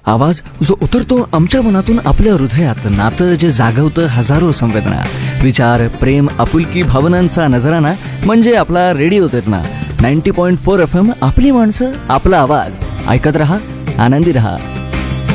आवाज जो उतरतो आमच्या मनातून आपल्या हृदयात, नातं जे जागवतं हजारो संवेदना, विचार, प्रेम, आपुलकी, भावनांचा नजराना म्हणजे आपला रेडिओ ना 90.4 FM. आपली माणसं, आपला आवाज. ऐकत रहा, आनंदी रहा.